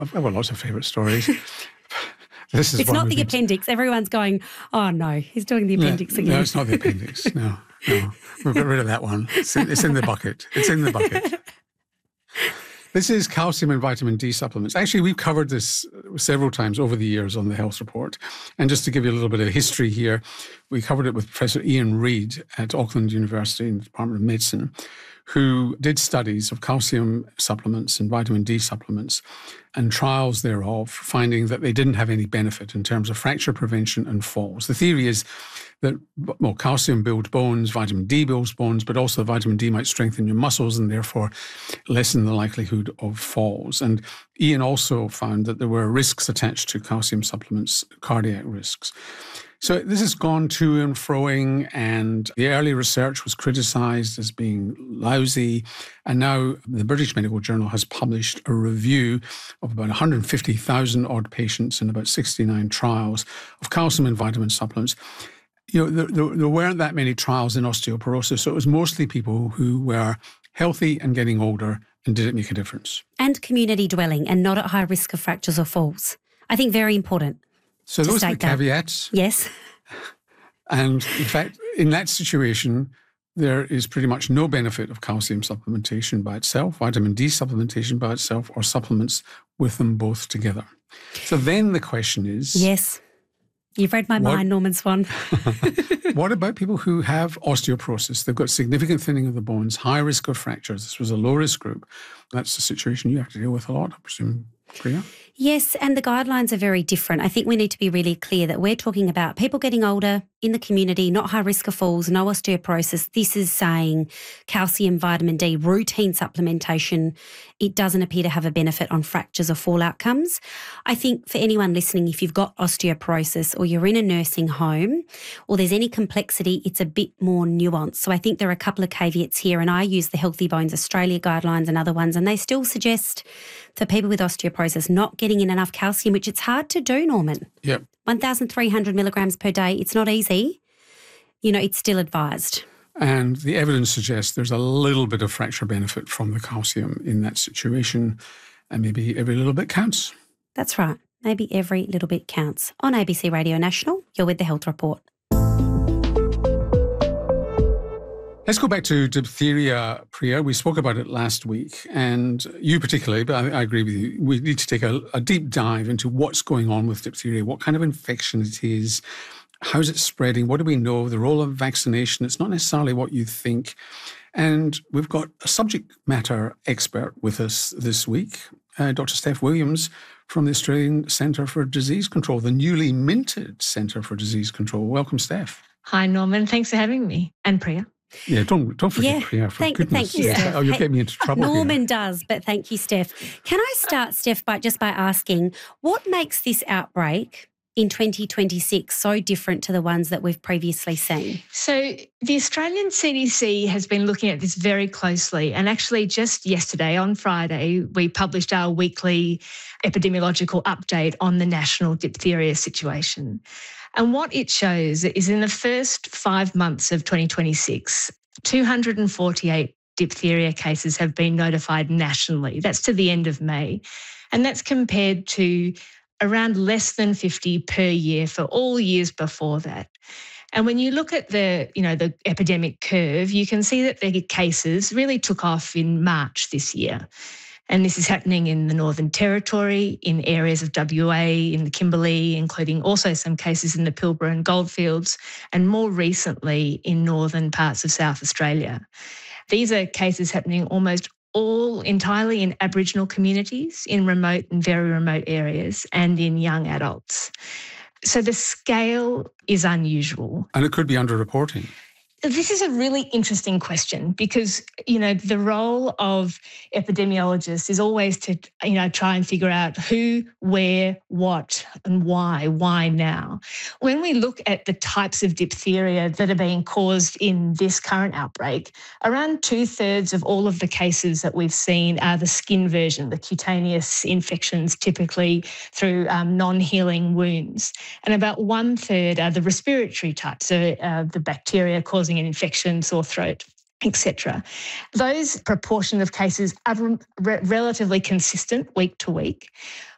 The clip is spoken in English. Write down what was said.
I've got lots of favourite stories. It's not the appendix. Everyone's going, oh no, he's doing the appendix again. No, it's not the appendix. No. We've got rid of that one. It's in the bucket. It's in the bucket. This is calcium and vitamin D supplements. Actually, we've covered this several times over the years on the Health Report. And just to give you a little bit of history here, we covered it with Professor Ian Reid at Auckland University in the Department of Medicine, who did studies of calcium supplements and vitamin D supplements and trials thereof, finding that they didn't have any benefit in terms of fracture prevention and falls. The theory is that, well, calcium builds bones, vitamin D builds bones, but also vitamin D might strengthen your muscles and therefore lessen the likelihood of falls. And Ian also found that there were risks attached to calcium supplements, cardiac risks. So this has gone to and froing, and the early research was criticised as being lousy. And now the British Medical Journal has published a review of about 150,000 odd patients in about 69 trials of calcium and vitamin supplements. There weren't that many trials in osteoporosis, so it was mostly people who were healthy and getting older, and did it make a difference? And community dwelling and not at high risk of fractures or falls. I think very important. So those are the caveats. Yes. And in fact, in that situation, there is pretty much no benefit of calcium supplementation by itself, vitamin D supplementation by itself, or supplements with them both together. So then the question is... Yes. You've read my mind, Norman Swan. What about people who have osteoporosis? They've got significant thinning of the bones, high risk of fractures. This was a low-risk group. That's the situation you have to deal with a lot, I presume, Priya? Yes, and the guidelines are very different. I think we need to be really clear that we're talking about people getting older in the community, not high risk of falls, no osteoporosis. This is saying calcium, vitamin D, routine supplementation. It doesn't appear to have a benefit on fractures or fall outcomes. I think for anyone listening, if you've got osteoporosis or you're in a nursing home or there's any complexity, it's a bit more nuanced. So I think there are a couple of caveats here, and I use the Healthy Bones Australia guidelines and other ones, and they still suggest for people with osteoporosis not getting in enough calcium, which it's hard to do, Norman. Yep. 1,300 milligrams per day, it's not easy. It's still advised. And the evidence suggests there's a little bit of fracture benefit from the calcium in that situation, and maybe every little bit counts. That's right. Maybe every little bit counts. On ABC Radio National, you're with the Health Report. Let's go back to diphtheria, Priya. We spoke about it last week, and you particularly, but I agree with you. We need to take a deep dive into what's going on with diphtheria, what kind of infection it is, how's it spreading, what do we know, the role of vaccination. It's not necessarily what you think. And we've got a subject matter expert with us this week, Dr. Steph Williams from the Australian Centre for Disease Control, the newly minted Centre for Disease Control. Welcome, Steph. Hi, Norman. Thanks for having me. And Priya. Yeah, don't forget Priya, for goodness. Thank you, Steph. Oh, you'll get me into trouble Norman here. does, but thank you, Steph. Can I start, Steph, by asking, what makes this outbreak in 2026 so different to the ones that we've previously seen? So the Australian CDC has been looking at this very closely, and actually just yesterday, on Friday, we published our weekly epidemiological update on the national diphtheria situation. And what it shows is in the first 5 months of 2026, 248 diphtheria cases have been notified nationally. That's to the end of May. And that's compared to around less than 50 per year for all years before that. And when you look at the epidemic curve, you can see that the cases really took off in March this year. And this is happening in the Northern Territory, in areas of WA, in the Kimberley, including also some cases in the Pilbara and Goldfields, and more recently in northern parts of South Australia. These are cases happening almost all entirely in Aboriginal communities, in remote and very remote areas, and in young adults. So the scale is unusual. And it could be underreporting. This is a really interesting question because, the role of epidemiologists is always to, try and figure out who, where, what, and why. Why now? When we look at the types of diphtheria that are being caused in this current outbreak, around 2/3 of all of the cases that we've seen are the skin version, the cutaneous infections, typically through non-healing wounds. And about 1/3 are the respiratory types, so the bacteria causing an infection, sore throat, etc. Those proportion of cases are relatively consistent week to week.